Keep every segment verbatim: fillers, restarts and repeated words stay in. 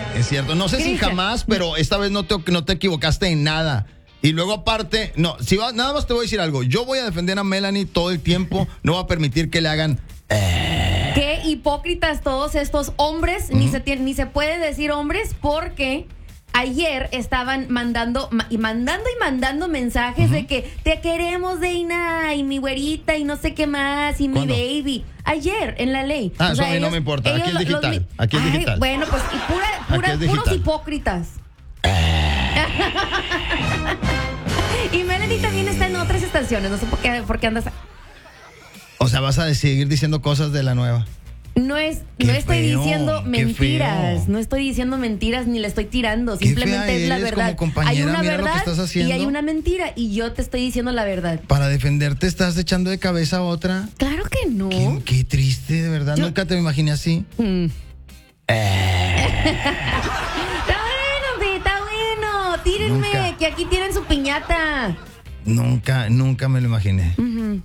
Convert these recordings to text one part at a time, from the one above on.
Es cierto. No sé si Cristian. jamás, pero esta vez no te, no te equivocaste en nada. Y luego aparte, no, si va, nada más te voy a decir algo. Yo voy a defender a Melanie todo el tiempo. No voy a permitir que le hagan... Qué hipócritas todos estos hombres, ni, se tiene- ni se puede decir hombres porque ayer estaban mandando ma- y mandando y mandando mensajes de que te queremos, Deina, y mi güerita y no sé qué más, y mi ¿Cuándo? baby. Ayer en la ley. Ah, eso a mí no me importa. Aquí es lo- digital. mi- Aquí es Ay, digital. Bueno, pues y pura, pura- Aquí es puros digital. hipócritas. Y Melanie también está en otras estaciones, no sé por qué, por qué andas. O sea, vas a seguir diciendo cosas de la nueva. No es, Qué no estoy feo, diciendo qué mentiras, feo. no estoy diciendo mentiras ni le estoy tirando, Qué simplemente fea es la eres verdad. como compañera, Hay una mira lo que verdad estás haciendo. y hay una mentira y yo te estoy diciendo la verdad. Para defenderte estás echando de cabeza a otra. Claro que no. Qué, qué triste, de verdad. Yo- Nunca te imaginé así. Mm. Está bueno, hombre, está bueno. Tírenme, Nunca. que aquí tienen su piñata. Nunca, nunca me lo imaginé.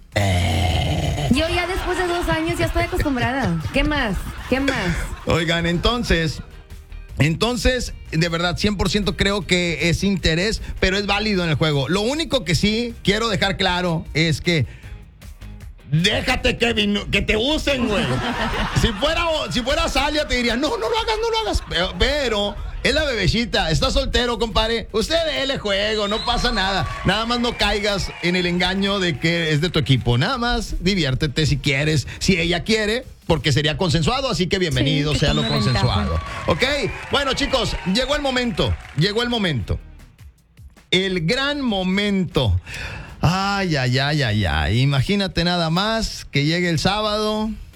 Yo ya después de dos años ya estoy acostumbrada. ¿Qué más? ¿Qué más? Oigan, entonces, entonces, de verdad, cien por ciento creo que es interés, pero es válido en el juego. Lo único que sí quiero dejar claro es que déjate, Kevin, que te usen, güey. Si fuera, si fuera Salia, te diría, no, no lo hagas, no lo hagas. Pero, pero es la bebecita, está soltero, compadre. Usted déle juego, no pasa nada. Nada más no caigas en el engaño de que es de tu equipo. Nada más diviértete si quieres, si ella quiere, porque sería consensuado, así que bienvenido Sí, que sea lo tome consensuado. ¿Ok? Bueno, chicos, llegó el momento, llegó el momento. El gran momento. Ay, ay, ay, ay, ay. Imagínate nada más que llegue el sábado